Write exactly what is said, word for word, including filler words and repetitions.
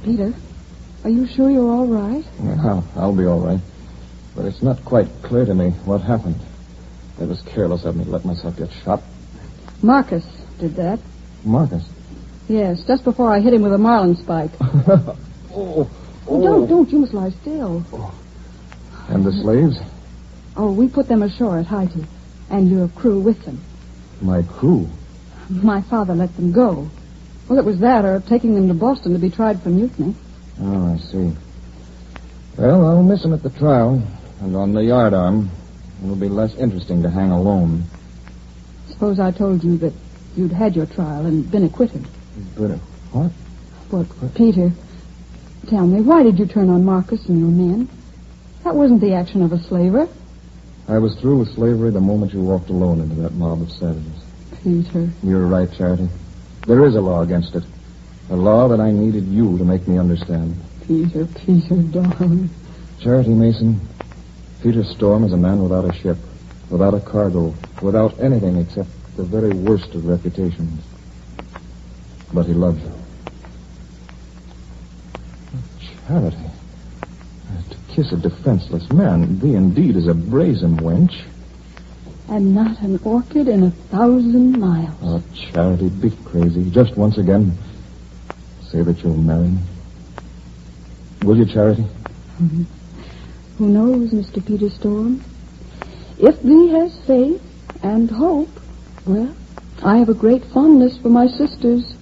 Peter, are you sure you're all right? Yeah, I'll, I'll be all right. But it's not quite clear to me what happened. It was careless of me to let myself get shot. Marcus did that. Marcus? Yes, just before I hit him with a marlin spike. oh, oh. Oh, don't, don't. You must lie still. Oh. And the slaves? Oh, we put them ashore at Haiti. And your crew with them. My crew? My father let them go. Well, it was that or taking them to Boston to be tried for mutiny. Oh, I see. Well, I'll miss him at the trial. And on the yardarm, it'll be less interesting to hang alone. Suppose I told you that you'd had your trial and been acquitted. But, what? But, what? Peter, tell me, why did you turn on Marcus and your men? That wasn't the action of a slaver. I was through with slavery the moment you walked alone into that mob of savages. Peter. You're right, Charity. There is a law against it. A law that I needed you to make me understand. Peter, Peter, darling. Charity Mason, Peter Storm is a man without a ship, without a cargo, without anything except the very worst of reputations. But he loves you. Charity. To kiss a defenseless man, thee indeed is a brazen wench. And not an orchid in a thousand miles. Oh, Charity, be crazy. Just once again, say that you'll marry me. Will you, Charity? Mm-hmm. Who knows, Mister Peter Storm? If thee has faith and hope, well, I have a great fondness for my sisters,